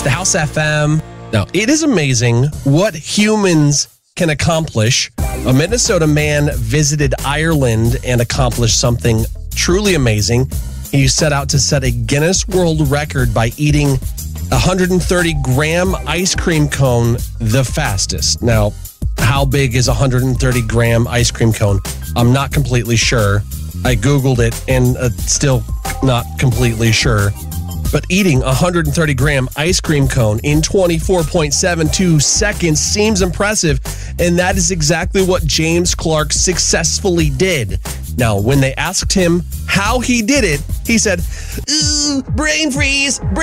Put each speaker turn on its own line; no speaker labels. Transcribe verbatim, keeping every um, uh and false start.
the House F M. Now, it is amazing what humans can accomplish. A Minnesota man visited Ireland and accomplished something truly amazing. He set out to set a Guinness World Record by eating a one hundred thirty gram ice cream cone the fastest. Now, how big is a one hundred thirty gram ice cream cone? I'm not completely sure. I Googled it and uh, still not completely sure. But eating a one hundred thirty gram ice cream cone in twenty-four point seven two seconds seems impressive. And that is exactly what James Clark successfully did. Now, when they asked him how he did it, he said, "Ooh, brain freeze, brain